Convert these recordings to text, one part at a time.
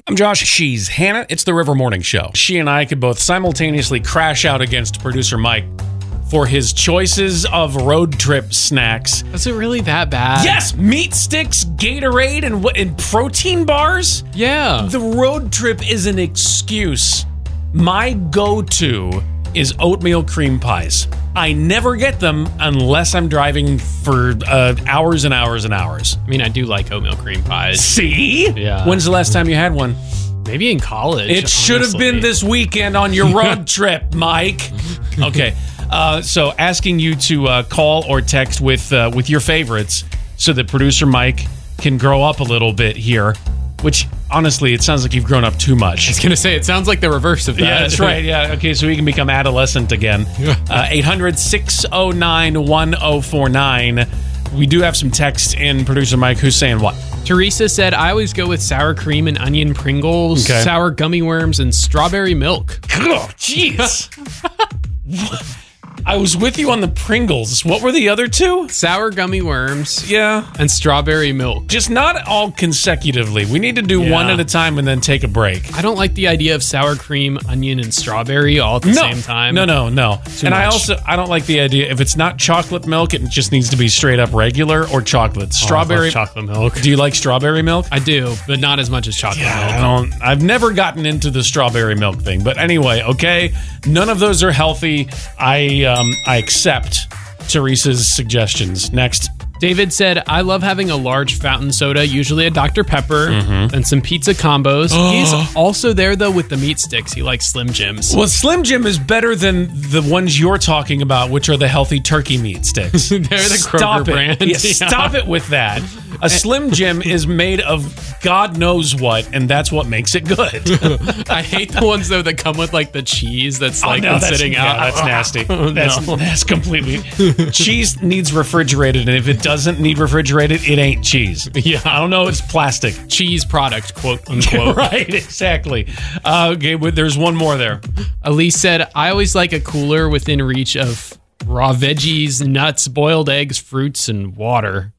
I'm Josh. She's Hannah. It's the River Morning Show. She and I could both simultaneously crash out against producer Mike for his choices of road trip snacks. Was it really that bad? Yes! Meat sticks, Gatorade, and protein bars? Yeah. The road trip is an excuse. My go-to is oatmeal cream pies. I never get them unless I'm driving for hours and hours and hours. I mean, I do like oatmeal cream pies. See? Yeah. When's the last time you had one? Maybe in college. It should have been this weekend on your road trip, Mike. Okay. So asking you to call or text with your favorites so that producer Mike can grow up a little bit here, which honestly, it sounds like you've grown up too much. I was going to say, it sounds like the reverse of that. Yeah, that's right. Yeah. Okay, so we can become adolescent again. 800-609-1049. We do have some text in, producer Mike. Who's saying what? Teresa said, I always go with sour cream and onion Pringles, sour gummy worms, and strawberry milk. Oh, jeez. I was with you on the Pringles. What were the other two? Sour gummy worms. Yeah. And strawberry milk. Just not all consecutively. We need to do one at a time and then take a break. I don't like the idea of sour cream, onion, and strawberry all at the same time. No. Too And much. I don't like the idea, if it's not chocolate milk, it just needs to be straight up regular or chocolate. Strawberry. I love chocolate milk. Do you like strawberry milk? I do, but not as much as chocolate milk. I've never gotten into the strawberry milk thing. But anyway, okay. None of those are healthy. I accept Teresa's suggestions. Next. David said, I love having a large fountain soda, usually a Dr. Pepper, and some pizza combos. He's also there, though, with the meat sticks. He likes Slim Jims. Well, Slim Jim is better than the ones you're talking about, which are the healthy turkey meat sticks. They're the Kroger brand. Yeah, stop it with that. A Slim Jim is made of God knows what, and that's what makes it good. I hate the ones, though, that come with, like, the cheese that's, sitting out. Yeah, that's nasty. That's completely... Cheese needs refrigerated, and if it doesn't need refrigerated, it ain't cheese. Yeah. I don't know, it's plastic. Cheese product, quote, unquote. Right, exactly. Okay, but there's one more there. Elise said, I always like a cooler within reach of raw veggies, nuts, boiled eggs, fruits, and water.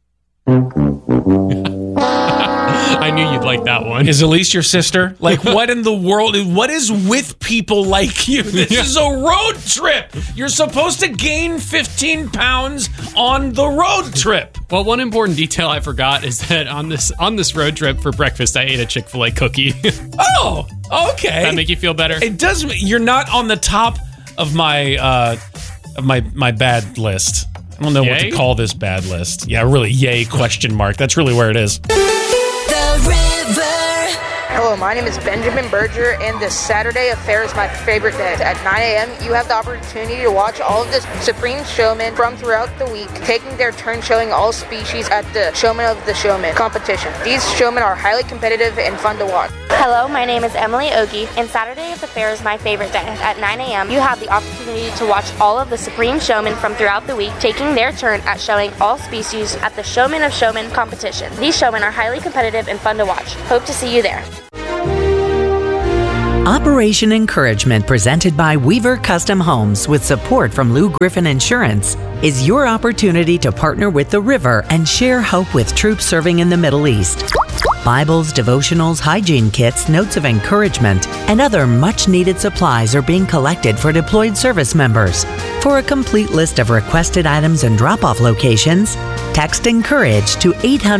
I knew you'd like that one. Is Elise your sister? Like, what in the world? What is with people like you? This is a road trip. You're supposed to gain 15 pounds on the road trip. Well, one important detail I forgot is that on this road trip for breakfast, I ate a Chick-fil-A cookie. Oh, okay. Does that make you feel better? It does. You're not on the top of my my bad list. I don't know what to call this bad list. Yeah, really, yay, question mark. That's really where it is. The River. Hello, my name is Benjamin Berger, and this Saturday affair is my favorite day. At 9 a.m., you have the opportunity to watch all of the Supreme Showmen from throughout the week, taking their turn showing all species at the Showman of the Showman competition. These showmen are highly competitive and fun to watch. Hello, my name is Emily Ogie, and Saturday at the fair is my favorite day. At 9 a.m., you have the opportunity to watch all of the Supreme Showmen from throughout the week, taking their turn at showing all species at the Showman of Showman competition. These showmen are highly competitive and fun to watch. Hope to see you there. Operation Encouragement, presented by Weaver Custom Homes with support from Lou Griffin Insurance, is your opportunity to partner with the River and share hope with troops serving in the Middle East. Bibles, devotionals, hygiene kits, notes of encouragement, and other much-needed supplies are being collected for deployed service members. For a complete list of requested items and drop-off locations, text ENCOURAGE to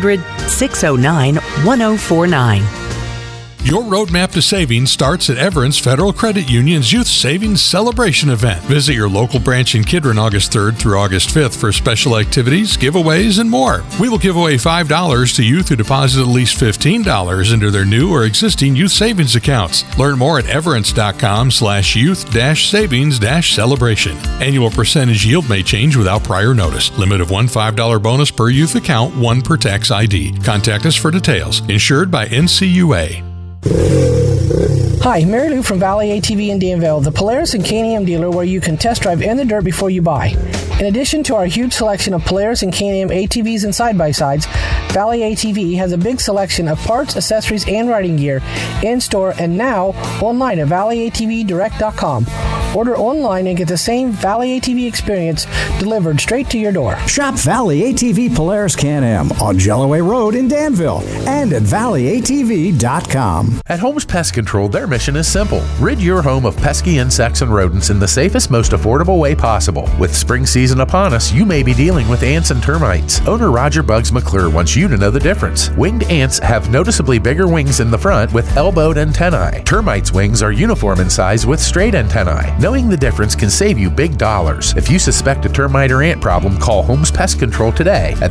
800-609-1049. Your roadmap to savings starts at Everence Federal Credit Union's Youth Savings Celebration event. Visit your local branch in Kidron August 3rd through August 5th for special activities, giveaways, and more. We will give away $5 to youth who deposit at least $15 into their new or existing youth savings accounts. Learn more at everence.com/youth-savings-celebration. Annual percentage yield may change without prior notice. Limit of one $5 bonus per youth account, one per tax ID. Contact us for details. Insured by NCUA. Hi, Mary Lou from Valley ATV in Danville, the Polaris and Can-Am dealer where you can test drive in the dirt before you buy. In addition to our huge selection of Polaris and Can-Am ATVs and side-by-sides, Valley ATV has a big selection of parts, accessories, and riding gear in-store and now online at valleyATVdirect.com. Order online and get the same Valley ATV experience delivered straight to your door. Shop Valley ATV Polaris Can-Am on Jelloway Road in Danville and at valleyatv.com. At Holmes Pest Control, their mission is simple. Rid your home of pesky insects and rodents in the safest, most affordable way possible. With spring season upon us, you may be dealing with ants and termites. Owner Roger Bugs McClure wants you to know the difference. Winged ants have noticeably bigger wings in the front with elbowed antennae. Termites' wings are uniform in size with straight antennae. Knowing the difference can save you big dollars. If you suspect a termite or ant problem, call Holmes Pest Control today at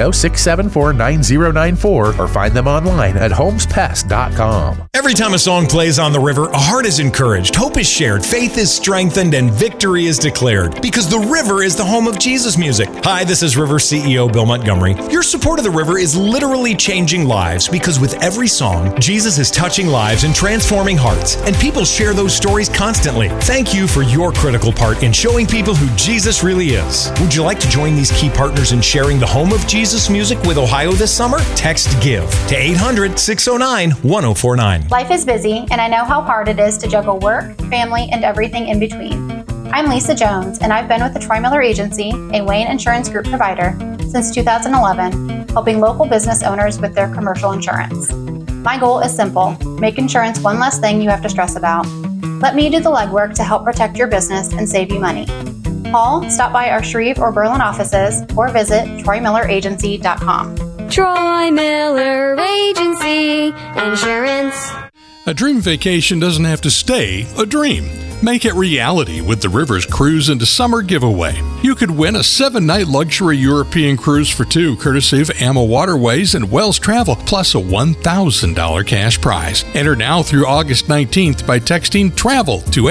330-674-9094 or find them online at holmespest.com. Every time a song plays on the river, a heart is encouraged, hope is shared, faith is strengthened, and victory is declared. Because the river is the home of Jesus music. Hi, this is River CEO Bill Montgomery. Your support of the river is literally changing lives because with every song, Jesus is touching lives and transforming hearts, and people share those stories constantly. Thank you for your critical part in showing people who Jesus really is. Would you like to join these key partners in sharing the home of Jesus music with Ohio this summer? Text GIVE to 800-609-1049. Life is busy, and I know how hard it is to juggle work, family, and everything in between. I'm Lisa Jones, and I've been with the Troy Miller Agency, a Wayne Insurance Group provider, since 2011, helping local business owners with their commercial insurance. My goal is simple: make insurance one less thing you have to stress about. Let me do the legwork to help protect your business and save you money. Call, stop by our Shreve or Berlin offices, or visit TroyMillerAgency.com. Troy Miller Agency Insurance. A dream vacation doesn't have to stay a dream. Make it reality with the Rivers Cruise into Summer giveaway. You could win a 7-night luxury European cruise for two, courtesy of AMA Waterways and Wells Travel, plus a $1,000 cash prize. Enter now through August 19th by texting TRAVEL to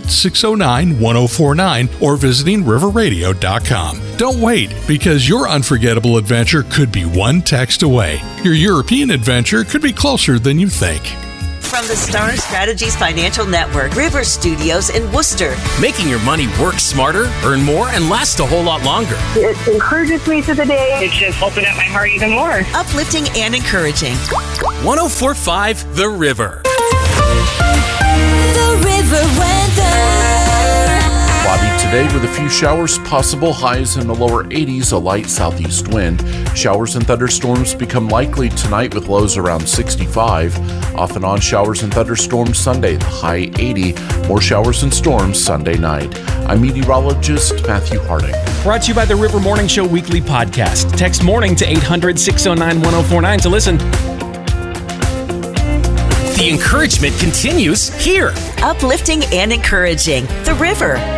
800-609-1049 or visiting riverradio.com. Don't wait, because your unforgettable adventure could be one text away. Your European adventure could be closer than you think. From the Star Strategies Financial Network, River Studios in Worcester. Making your money work smarter, earn more, and last a whole lot longer. It encourages me through the day. It's just opened up my heart even more. Uplifting and encouraging. 104.5 The River. The River weather. Cloudy today with a few showers possible, highs in the lower 80s, a light southeast wind. Showers and thunderstorms become likely tonight with lows around 65. Off and on showers and thunderstorms Sunday, the high 80. More showers and storms Sunday night. I'm meteorologist Matthew Harding. Brought to you by the River Morning Show weekly podcast. Text morning to 800-609-1049 to listen. The encouragement continues here. Uplifting and encouraging. The River.